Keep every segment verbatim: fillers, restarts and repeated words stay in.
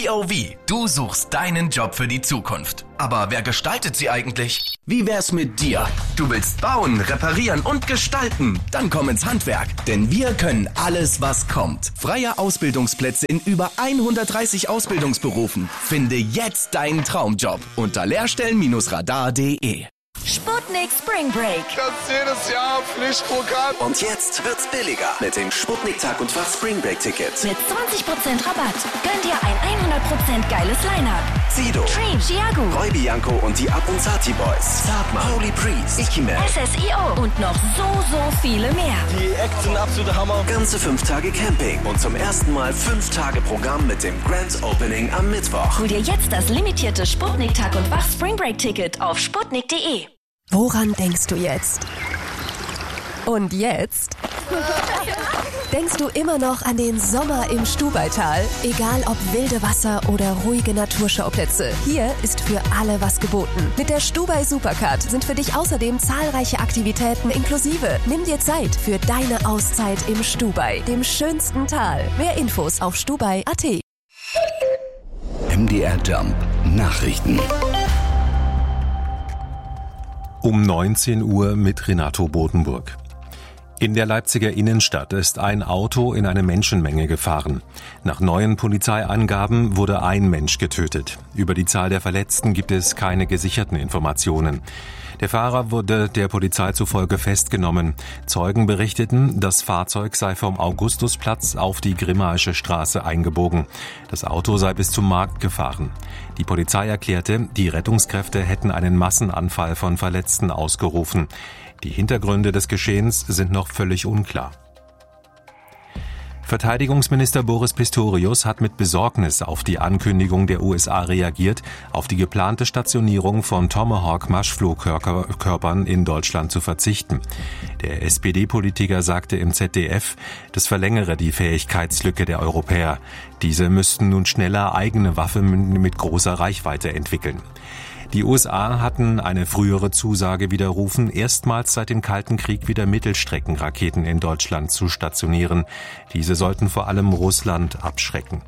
P O V, du suchst deinen Job für die Zukunft. Aber wer gestaltet sie eigentlich? Wie wär's mit dir? Du willst bauen, reparieren und gestalten? Dann komm ins Handwerk, denn wir können alles, was kommt. Freie Ausbildungsplätze in über hundertdreißig Ausbildungsberufen. Finde jetzt deinen Traumjob unter lehrstellen Radar punkt de. Sputnik Spring Break. Das ist jedes Jahr Pflichtprogramm. Und jetzt wird's billiger mit dem Sputnik Tag und Fach Spring Break Ticket. Mit zwanzig Prozent Rabatt. Gönn dir ein hundert Prozent geiles Line-Up. Sido, Dream, Chiago, Roy Bianco und die Abronzati Boys. Zartmann, Holy Priest, Ikiman, S S I O und noch so, so viele mehr. Die Acts sind absolute Hammer. Ganze fünf Tage Camping und zum ersten Mal fünf Tage Programm mit dem Grand Opening am Mittwoch. Hol dir jetzt das limitierte Sputnik Tag und Fach Spring Break Ticket auf sputnik punkt de. Woran denkst du jetzt? Und jetzt? Denkst du immer noch an den Sommer im Stubaital? Egal ob wilde Wasser oder ruhige Naturschauplätze, hier ist für alle was geboten. Mit der Stubai Supercard sind für dich außerdem zahlreiche Aktivitäten inklusive. Nimm dir Zeit für deine Auszeit im Stubai, dem schönsten Tal. Mehr Infos auf stubai punkt at. M D R Jump Nachrichten. Um neunzehn Uhr mit Renato Bodenburg. In der Leipziger Innenstadt ist ein Auto in eine Menschenmenge gefahren. Nach neuen Polizeiangaben wurde ein Mensch getötet. Über die Zahl der Verletzten gibt es keine gesicherten Informationen. Der Fahrer wurde der Polizei zufolge festgenommen. Zeugen berichteten, das Fahrzeug sei vom Augustusplatz auf die Grimmaische Straße eingebogen. Das Auto sei bis zum Markt gefahren. Die Polizei erklärte, die Rettungskräfte hätten einen Massenanfall von Verletzten ausgerufen. Die Hintergründe des Geschehens sind noch völlig unklar. Verteidigungsminister Boris Pistorius hat mit Besorgnis auf die Ankündigung der U S A reagiert, auf die geplante Stationierung von Tomahawk-Marschflugkörpern in Deutschland zu verzichten. Der S P D-Politiker sagte im Z D F, das verlängere die Fähigkeitslücke der Europäer. Diese müssten nun schneller eigene Waffen mit großer Reichweite entwickeln. Die U S A hatten eine frühere Zusage widerrufen, erstmals seit dem Kalten Krieg wieder Mittelstreckenraketen in Deutschland zu stationieren. Diese sollten vor allem Russland abschrecken.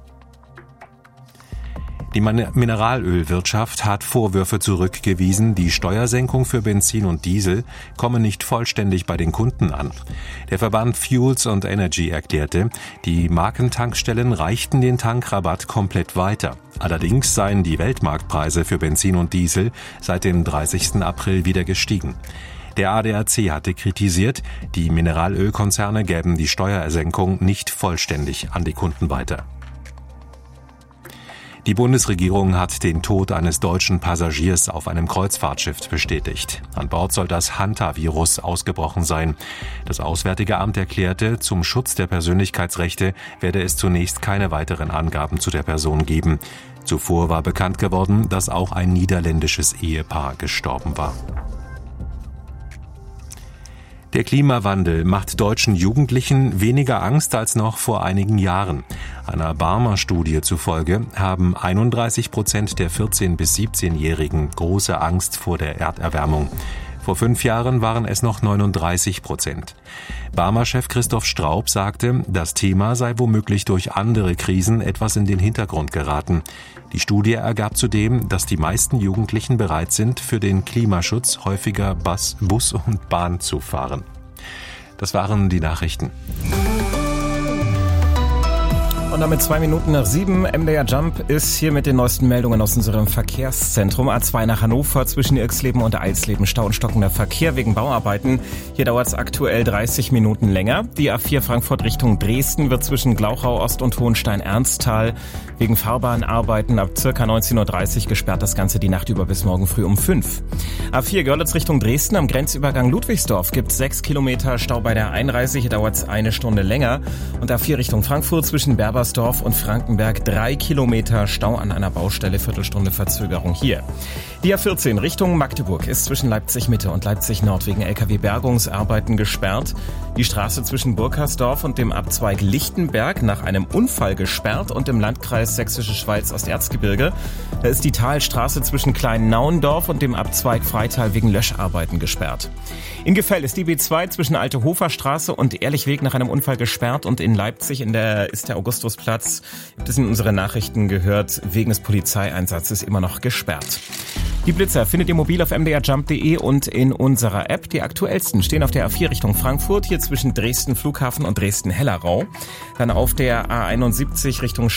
Die Mineralölwirtschaft hat Vorwürfe zurückgewiesen, die Steuersenkung für Benzin und Diesel komme nicht vollständig bei den Kunden an. Der Verband Fuels and Energy erklärte, die Markentankstellen reichten den Tankrabatt komplett weiter. Allerdings seien die Weltmarktpreise für Benzin und Diesel seit dem dreißigsten April wieder gestiegen. Der A D A C hatte kritisiert, die Mineralölkonzerne gäben die Steuersenkung nicht vollständig an die Kunden weiter. Die Bundesregierung hat den Tod eines deutschen Passagiers auf einem Kreuzfahrtschiff bestätigt. An Bord soll das Hantavirus ausgebrochen sein. Das Auswärtige Amt erklärte, zum Schutz der Persönlichkeitsrechte werde es zunächst keine weiteren Angaben zu der Person geben. Zuvor war bekannt geworden, dass auch ein niederländisches Ehepaar gestorben war. Der Klimawandel macht deutschen Jugendlichen weniger Angst als noch vor einigen Jahren. Einer Barmer-Studie zufolge haben einunddreißig Prozent der vierzehn- bis siebzehnjährigen große Angst vor der Erderwärmung. Vor fünf Jahren waren es noch neununddreißig Prozent. Barmer-Chef Christoph Straub sagte, das Thema sei womöglich durch andere Krisen etwas in den Hintergrund geraten. Die Studie ergab zudem, dass die meisten Jugendlichen bereit sind, für den Klimaschutz häufiger Bus, Bus und Bahn zu fahren. Das waren die Nachrichten. Und damit zwei Minuten nach sieben, M D R Jump ist hier mit den neuesten Meldungen aus unserem Verkehrszentrum. A zwei nach Hannover zwischen Irxleben und Eilsleben. Stau und stockender Verkehr wegen Bauarbeiten. Hier dauert es aktuell dreißig Minuten länger. Die A vier Frankfurt Richtung Dresden wird zwischen Glauchau Ost und Hohenstein-Ernsthal wegen Fahrbahnarbeiten ab ca. neunzehn Uhr dreißig gesperrt. Das Ganze die Nacht über bis morgen früh um fünf. A vier Görlitz Richtung Dresden am Grenzübergang Ludwigsdorf gibt sechs Kilometer Stau bei der Einreise. Hier dauert es eine Stunde länger. Und A vier Richtung Frankfurt zwischen Berber Dorf und Frankenberg drei Kilometer Stau an einer Baustelle, Viertelstunde Verzögerung hier. Die A vierzehn Richtung Magdeburg ist zwischen Leipzig Mitte und Leipzig Nord wegen L K W-Bergungsarbeiten gesperrt. Die Straße zwischen Burkersdorf und dem Abzweig Lichtenberg nach einem Unfall gesperrt und im Landkreis Sächsische Schweiz Osterzgebirge. Da ist die Talstraße zwischen Klein-Nauendorf und dem Abzweig Freital wegen Löscharbeiten gesperrt. In Gefell ist die B zwei zwischen Alte Hoferstraße und Ehrlichweg nach einem Unfall gesperrt und in Leipzig in der ist der Augustusplatz, das sind unsere Nachrichten gehört, wegen des Polizeieinsatzes immer noch gesperrt. Die Blitzer findet ihr mobil auf m d r jump punkt d e und in unserer App. Die aktuellsten stehen auf der A vier Richtung Frankfurt, hier zwischen Dresden Flughafen und Dresden Hellerau. Dann auf der A einundsiebzig Richtung